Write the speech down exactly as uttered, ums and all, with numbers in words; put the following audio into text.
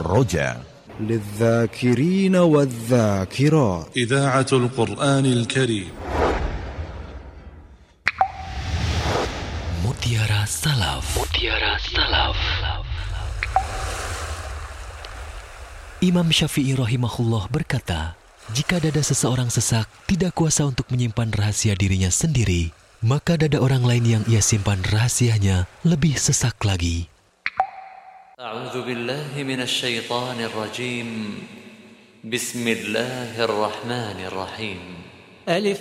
الرجاء للذاكرين والذاكرات إذاعة القرآن الكريم. Mutiara Salaf. Mutiara Salaf. Imam Syafi'i rahimahullah berkata, jika dada seseorang sesak, tidak kuasa untuk menyimpan rahasia dirinya sendiri, maka dada orang lain yang ia simpan rahasianya lebih sesak lagi. A'udzu billahi minasy syaithanir rajim. Bismillahirrahmanirrahim. Alif